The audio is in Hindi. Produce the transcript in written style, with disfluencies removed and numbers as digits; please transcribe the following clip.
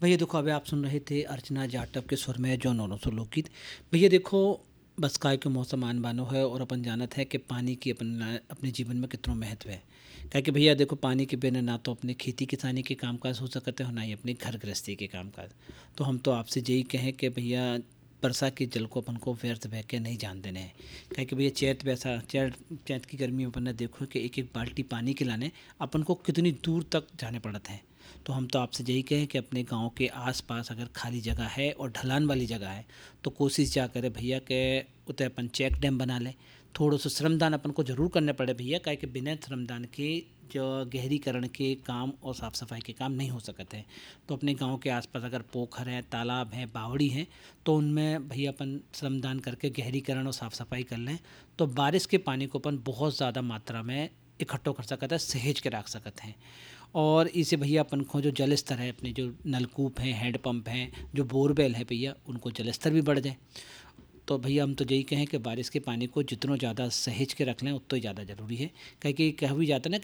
भैया देखो, अभी आप सुन रहे थे अर्चना जाटव के सुर में जो नौनों सौ लोकगीत। भैया देखो, बस काय के मौसम आन बानो है और अपन जानत है कि पानी की अपने जीवन में कितना महत्व है। क्या कि भैया देखो, पानी के बिना ना तो अपने खेती किसानी के कामकाज हो सकते हो, ना ही अपने घर गृहस्थी के कामकाज। तो हम तो आपसे यही कहें कि भैया वर्षा के जल को अपन को व्यर्थ बह के नहीं जान देने हैं। क्या कि भैया चैत की गर्मी में अपन ने देखो कि एक एक बाल्टी पानी के लाने अपन को कितनी दूर तक जाने पड़ते हैं। तो हम तो आपसे यही कहें कि अपने गांव के आसपास अगर खाली जगह है और ढलान वाली जगह है तो कोशिश क्या करें भैया के उतने अपन चेक डैम बना लें। थोड़ा सा श्रमदान अपन को ज़रूर करने पड़े भैया, क्या कि बिना श्रमदान के जो गहरीकरण के काम और साफ़ सफाई के काम नहीं हो सकते हैं। तो अपने गांव के आसपास अगर पोखर है, तालाब है, बावड़ी हैं, तो उनमें भैया अपन श्रमदान करके गहरीकरण और साफ़ सफाई कर लें तो बारिश के पानी को अपन बहुत ज़्यादा मात्रा में इकट्ठो कर सकते हैं, सहेज के रख सकते हैं। और इसे भैया अपन को जो जल स्तर है, अपने जो नलकूप हैं, हैंडपम्प हैं, जो बोरवेल है भैया, उनको जल स्तर भी बढ़ जाए। तो भैया हम तो यही कहें कि बारिश के पानी को जितना ज़्यादा सहेज के रख लें उतना ही ज़्यादा ज़रूरी है। कह भी जाता है ना